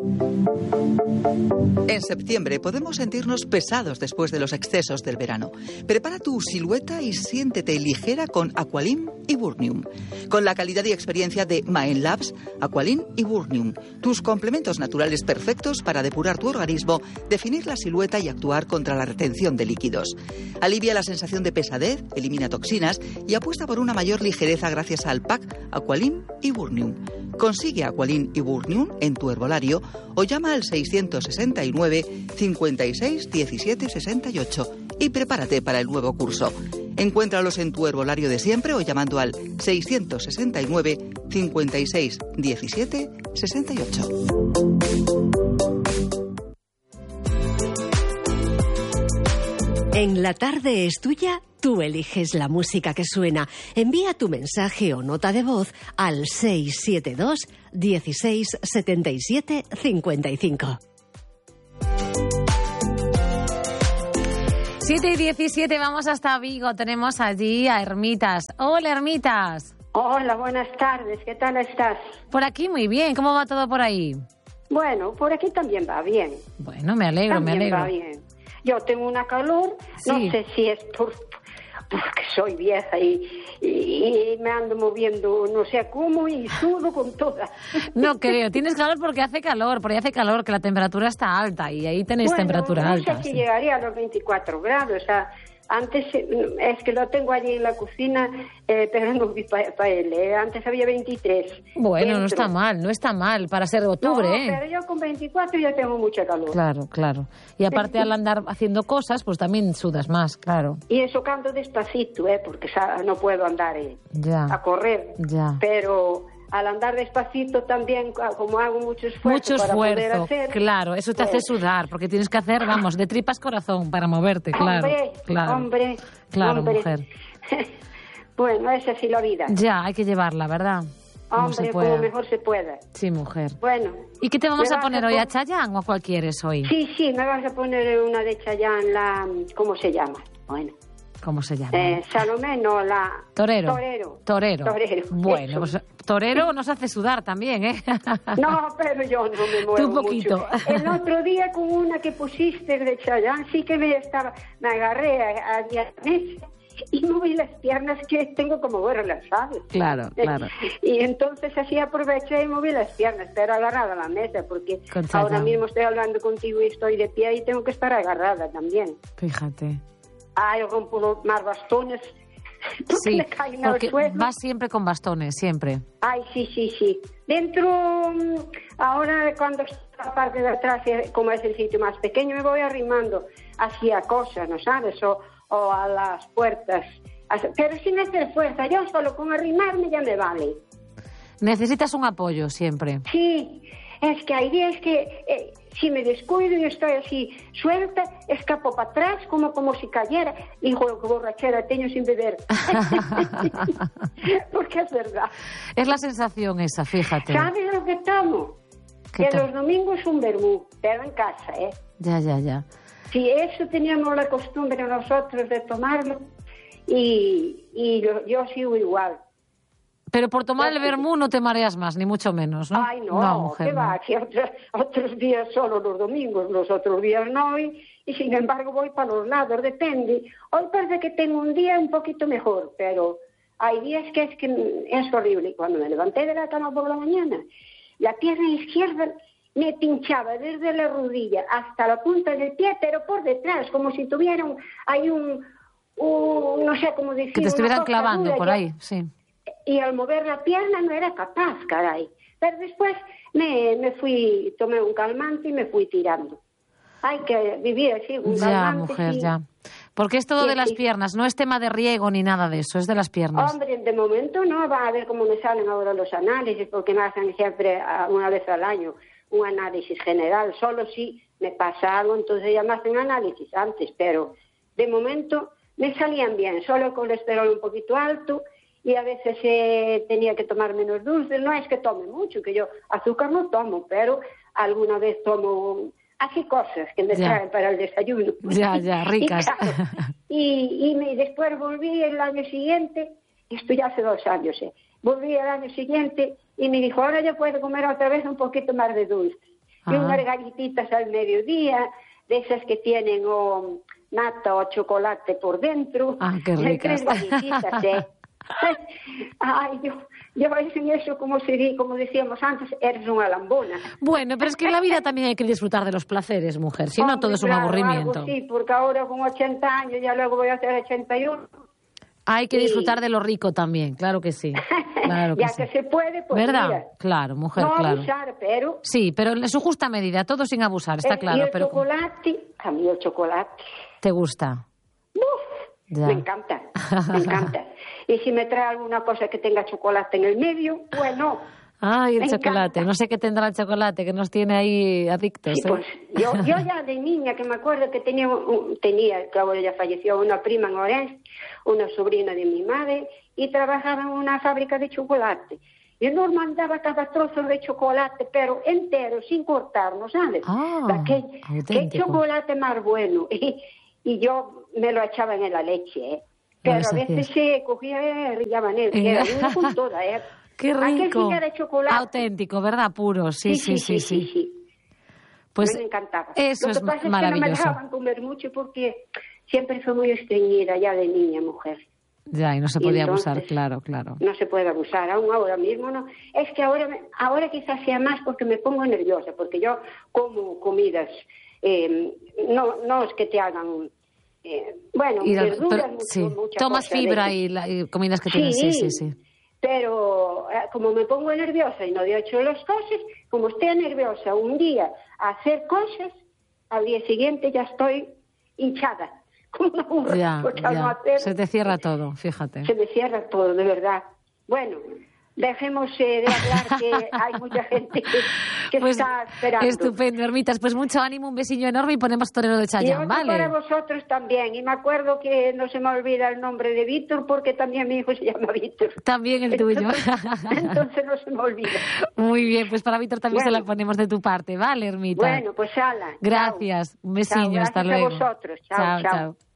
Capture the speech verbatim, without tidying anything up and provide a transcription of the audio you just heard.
En septiembre podemos sentirnos pesados después de los excesos del verano. Prepara tu silueta y siéntete ligera con Aqualim y Burnium. Con la calidad y experiencia de Maen Labs, Aqualim y Burnium, tus complementos naturales perfectos para depurar tu organismo, definir la silueta y actuar contra la retención de líquidos. Alivia la sensación de pesadez, elimina toxinas y apuesta por una mayor ligereza gracias al pack Aqualim y Burnium. Consigue Aqualim y Burnium en tu herbolario o llama al seiscientos sesenta y nueve, cincuenta y seis, diecisiete, sesenta y ocho y prepárate para el nuevo curso. Encuéntralos en tu herbolario de siempre o llamando al seiscientos sesenta y nueve, cincuenta y seis, diecisiete, sesenta y ocho. En La Tarde es Tuya, tú eliges la música que suena. Envía tu mensaje o nota de voz al seis siete dos, dieciséis, setenta y siete, cincuenta y cinco. siete y diecisiete, vamos hasta Vigo. Tenemos allí a Hermitas. Hola, Hermitas. Hola, buenas tardes. ¿Qué tal estás? Por aquí muy bien. ¿Cómo va todo por ahí? Bueno, por aquí también va bien. Bueno, me alegro, también me alegro. Va bien. Yo tengo una calor, sí. No sé si es por porque soy vieja y, y, y me ando moviendo no sé cómo y sudo con todas. No creo, tienes calor porque hace calor, por ahí hace calor, que la temperatura está alta y ahí tenéis bueno, temperatura no alta. No sé si sí. llegaría a los veinticuatro grados, o sea, antes es que lo tengo allí en la cocina, eh, pero no vi para pa él, eh. Antes había veintitrés. Bueno, dentro. No está mal, no está mal para ser octubre, no, ¿eh? pero yo con veinticuatro ya tengo mucha calor. Claro, claro. Y aparte al andar haciendo cosas, pues también sudas más, claro. Y eso canto despacito, eh, porque no puedo andar eh, ya. a correr. Ya. Pero al andar despacito también, como hago mucho esfuerzo mucho para esfuerzo, poder hacer, claro, eso te pues, hace sudar, porque tienes que hacer, vamos, de tripas corazón para moverte, claro. Hombre, claro. hombre, claro, hombre. mujer. Bueno, esa sí la vida. Ya, hay que llevarla, ¿verdad? Como Hombre, se como mejor se pueda. Sí, mujer. Bueno. ¿Y qué te vamos a poner a hoy? pon... ¿A Chayanne o a cuál quieres hoy? Sí, sí, me vas a poner una de Chayanne, la... ¿Cómo se llama? Bueno. ¿Cómo se llama? Eh, Salomé, no, la... Torero. Torero. Torero. Torero. Bueno, pues torero nos hace sudar también, ¿eh? No, pero yo no me muevo Tú un poquito. mucho. El otro día con una que pusiste de Chayanne, sí que me estaba... Me agarré a, a la mesa y moví las piernas que tengo como borlas, ¿sabes? Claro, claro. Y entonces así aproveché y moví las piernas, pero agarrada a la mesa, porque ahora mismo estoy hablando contigo y estoy de pie y tengo que estar agarrada también. Fíjate. Ay, rompo los más bastones. Sí, me caen porque al suelo. vas siempre con bastones, siempre. Ay, sí, sí, sí. Dentro, ahora cuando está la parte de atrás, como es el sitio más pequeño, me voy arrimando hacia cosas, ¿no sabes? O, o a las puertas. Pero sin hacer fuerza, yo solo con arrimarme ya me vale. Necesitas un apoyo siempre. Sí, es que hay días que eh, si me descuido y estoy así suelta, escapo para atrás como, como si cayera y juego que borrachera tengo sin beber. Porque es verdad. Es la sensación esa, fíjate. ¿Sabes lo que tomo? Que los domingos un vermú, pero en casa, ¿eh? Ya, ya, ya. Sí, eso teníamos la costumbre nosotros de tomarlo y, y yo, yo sigo igual. Pero por tomar el vermú no te mareas más, ni mucho menos, ¿no? Ay, no, no mujer, que va, no. que otros, otros días solo los domingos, los otros días no, y, y sin embargo voy para los lados, depende. Hoy parece que tengo un día un poquito mejor, pero hay días que es que es horrible. Cuando me levanté de la cama por la mañana, la pierna izquierda me pinchaba desde la rodilla hasta la punta del pie, pero por detrás, como si tuviera un, hay un, un, no sé cómo decir, que te estuvieran clavando dura, por ya, ahí, sí. Y al mover la pierna no era capaz, caray. Pero después me, me fui, tomé un calmante y me fui tirando. Hay que vivir así, un ya, calmante. Mujer, sí. ya. Porque es todo sí, de las sí. piernas, no es tema de riego ni nada de eso, es de las piernas. Hombre, de momento no, va a ver cómo me salen ahora los análisis, porque me hacen siempre una vez al año un análisis general. Solo si me pasa algo, entonces ya me hacen análisis antes, pero de momento me salían bien, solo el colesterol un poquito alto y a veces eh, tenía que tomar menos dulces. No es que tome mucho, que yo azúcar no tomo, pero alguna vez tomo así cosas que me ya. traen para el desayuno. Ya, ya, ricas. Y, claro, y, y me, después volví el año siguiente, esto ya hace dos años, eh, volví el año siguiente y me dijo, ahora ya puedo comer otra vez un poquito más de dulce. y unas galletitas al mediodía, de esas que tienen o nata o chocolate por dentro. Ah, qué ricas. Tres galletitas, ¿eh? Ay, yo, yo en eso, como, se di, como decíamos antes, eres una lambona. Bueno, pero es que en la vida también hay que disfrutar de los placeres, mujer, si no todo es un claro, aburrimiento. Algo sí, porque ahora con ochenta años, ya luego voy a hacer ochenta y uno. Hay que Sí. disfrutar de lo rico también, claro que sí. Claro que ya sí. que se puede, pues ¿verdad? mira. Claro, mujer, No claro. abusar, pero... Sí, pero en su justa medida, todo sin abusar, está Eh, claro. y el pero chocolate, a mí el chocolate, ¿te gusta? ¡uf! Ya. Me encanta, me encanta. Y si me trae alguna cosa que tenga chocolate en el medio, bueno... Ay, el me chocolate. encanta. No sé qué tendrá el chocolate, que nos tiene ahí adictos. Sí, ¿eh? pues yo, yo ya de niña, que me acuerdo que tenía, un- tenía, que ahora ya falleció, una prima en Orense, una sobrina de mi madre, y trabajaba en una fábrica de chocolate. Y nos mandaba cada trozo de chocolate, pero entero, sin cortarnos, ¿sabes? Ah, qué, qué auténtico. chocolate más bueno. Y, y yo me lo echaba en la leche, ¿eh? Pero Lo a veces deshacías. se cogía y rillaba en él, que era uno con toda, ¿eh? Qué Aquel rico. día de chocolate. Auténtico, ¿verdad? Puro, sí, sí, sí, sí. sí. Pues me encantaba. eso Lo que es pasa maravilloso. es que no me dejaban comer mucho porque siempre fue muy estreñida ya de niña, mujer. Ya, y no se Y podía entonces, abusar, claro, claro. No se puede abusar, aún ahora mismo no. Es que ahora, me- ahora quizás sea más porque me pongo nerviosa, porque yo como comidas, eh, no, no es que te hagan, eh, bueno, Y al- verduras, pero- mucho, sí. mucha Tomas cosa de fibra eso. y, la- y comidas que tienen, sí, sí, sí. Pero eh, como me pongo nerviosa y no he hecho las cosas, como estoy nerviosa un día a hacer cosas, al día siguiente ya estoy hinchada. Como una burra, Ya, porque al no ya. hacer, Se te cierra todo, fíjate. se me cierra todo, de verdad. Bueno, dejemos eh, de hablar que hay mucha gente que, que Pues está esperando. estupendo, Hermitas. Pues mucho ánimo, un besillo enorme y ponemos Torero de Y Chayanne, otro ¿vale? para vosotros también. Y me acuerdo que no se me olvida el nombre de Víctor porque también mi hijo se llama Víctor. También el tuyo. Entonces, entonces no se me olvida. Muy bien, pues para Víctor también Bueno. se la ponemos de tu parte, ¿vale, Hermita? Bueno, pues ala. Gracias, un Chao, besillo, hasta gracias luego. a vosotros. Chao, chao.